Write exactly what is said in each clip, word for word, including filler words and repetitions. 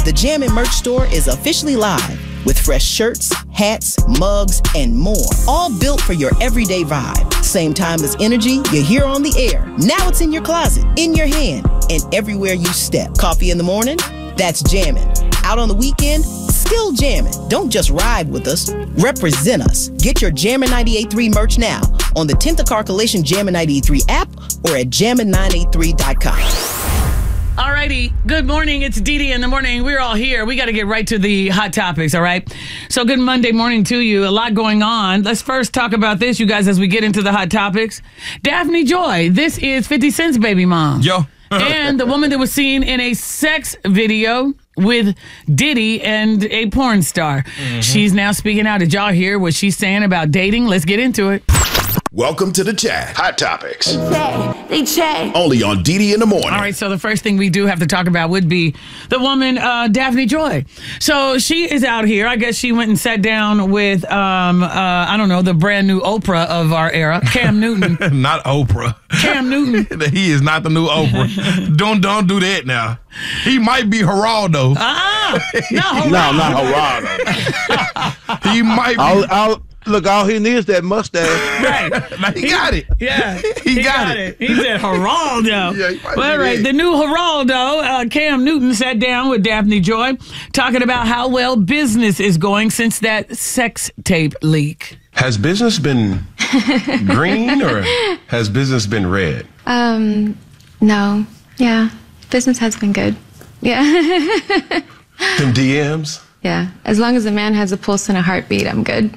The Jammin' merch store is officially live with fresh shirts, hats, mugs, and more. All built for your everyday vibe. Same timeless energy you hear on the air. Now it's in your closet, in your hand, and everywhere you step. Coffee in the morning? That's Jammin'. Out on the weekend? Still jammin'. Don't just ride with us. Represent us. Get your Jammin' ninety-eight point three merch now on the tenth of Car Coalition Jammin' ninety-eight point three app or at jammin nine eight three dot com. Alrighty, good morning. It's Dee Dee in the morning. We're all here. We got to get right to the hot topics, all right? So good Monday morning to you. A lot going on. Let's first talk about this, you guys, as we get into the hot topics. Daphne Joy, this is fifty Cent's baby mom. Yo. And the woman that was seen in a sex video with Diddy and a porn star. Mm-hmm. She's now speaking out. Did y'all hear what she's saying about dating? Let's get into it. Welcome to the chat. Hot topics. They chat. They chat. Only on Dee Dee in the morning. All right, so the first thing we do have to talk about would be the woman, uh, Daphne Joy. So she is out here. I guess she went and sat down with, um, uh, I don't know, the brand new Oprah of our era, Cam Newton. Not Oprah. Cam Newton. He is not the new Oprah. don't don't do that now. He might be Geraldo. Ah, uh-uh. No, Geraldo. No, not Geraldo. He might be. I'll, I'll, look, all he needs is that mustache. Right. Now, he, he got it. Yeah. He, he got, got it. it. He said Geraldo. Yeah, he might well, all right. that. The new Geraldo, uh, Cam Newton, sat down with Daphne Joy, talking about how well business is going since that sex tape leak. Has business been green or has business been red? Um, no. Yeah. Business has been good. Yeah. Them D Ms? Yeah. As long as a man has a pulse and a heartbeat, I'm good.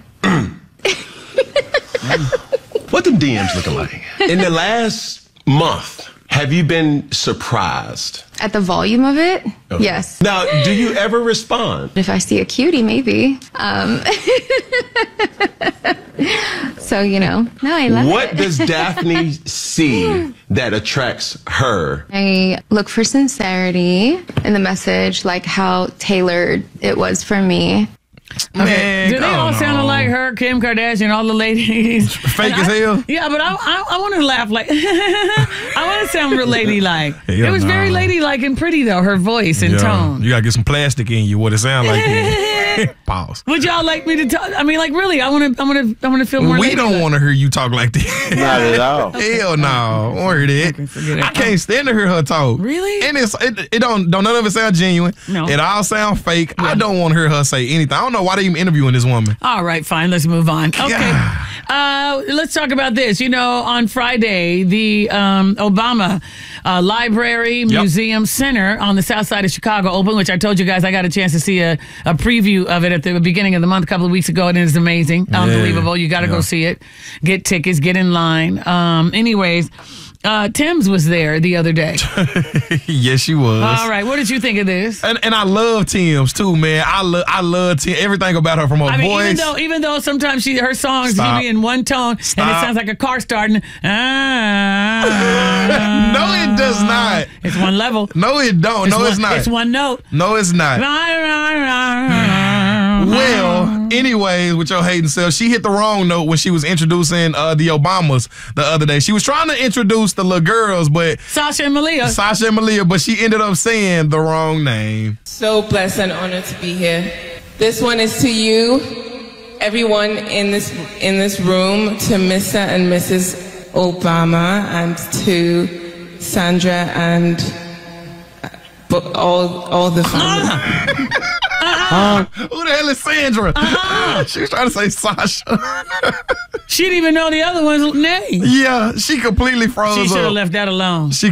What them D Ms looking like? In the last month, have you been surprised? At the volume of it? Okay. Yes. Now, do you ever respond? If I see a cutie, maybe. Um, so, you know, no, I love what it. What does Daphne see that attracts her? I look for sincerity in the message, like how tailored it was for me. Okay. Man, do they all no. sound like her, Kim Kardashian, all the ladies? Fake And as I, hell? Yeah, but I I, I want to laugh like, I want to sound real ladylike. Hell It was no. very ladylike and pretty, though, her voice and Yeah. tone. You got to get some plastic in you, what it sound like. Pause. Would y'all like me to talk? I mean, like, really, I want to I want to, I want to feel more We ladylike. don't want to hear you talk like that. Not at all. Hell no. I don't want to hear that. Okay, forget it. I can't stand to hear her talk. Really? And it's, it, it don't, don't none of it sound genuine. No. It all sound fake. I don't want to hear her say anything. I don't know why they even interviewing this woman. All right, fine. Let's move on. Okay. Uh, let's talk about this. You know, on Friday, the um, Obama uh, Library Museum Center on the south side of Chicago opened, which I told you guys I got a chance to see a, a preview of it at the beginning of the month a couple of weeks ago, and it is amazing. Yeah. Unbelievable. You got to Yeah. go see it. Get tickets, get in line. Um, anyways, uh, Tim's was there the other day. Yes, she was. All right. What did you think of this? And, and I love Tim's too, man. I love I love Tim. Everything about her, from her I mean, voice. even though even though sometimes she her songs Stop. be in one tone and it Stop. sounds like a car starting. Ah, No, it does not. It's one level. No, it don't. No, one, it's not. It's one note. No, it's not. Well, anyways, with your hating self, she hit the wrong note when she was introducing uh, the Obamas the other day. She was trying to introduce the little girls, but Sasha and Malia. Sasha and Malia, but she ended up saying the wrong name. So blessed and honored to be here. This one is to you, everyone in this in this room, to Mister and Missus Obama, and to Sandra and uh, all all the family. Uh, Who the hell is Sandra? Uh-huh. She was trying to say Sasha. She didn't even know the other one's name. Yeah, she completely froze She should have up. left that alone. She